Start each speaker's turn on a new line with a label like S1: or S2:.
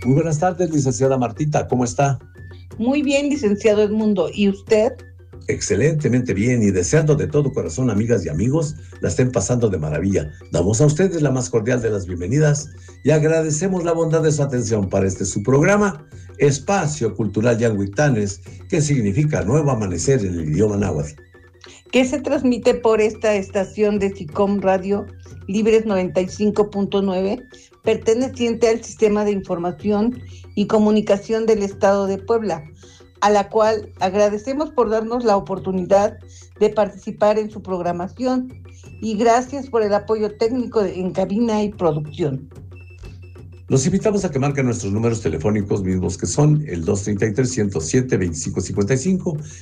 S1: Muy buenas tardes, licenciada Martita, ¿cómo está?
S2: Muy bien, licenciado Edmundo. ¿Y usted?
S1: Excelentemente bien y deseando de todo corazón, amigas y amigos, la estén pasando de maravilla. Damos a ustedes la más cordial de las bienvenidas y agradecemos la bondad de su atención para su programa, Espacio Cultural Yanguitanes, que significa nuevo amanecer en el idioma náhuatl.
S2: Que se transmite por esta estación de SICOM Radio Libres 95.9, perteneciente al Sistema de Información y Comunicación del Estado de Puebla, a la cual agradecemos por darnos la oportunidad de participar en su programación y gracias por el apoyo técnico en cabina y producción.
S1: Los invitamos a que marquen nuestros números telefónicos mismos, que son el 233-107-2555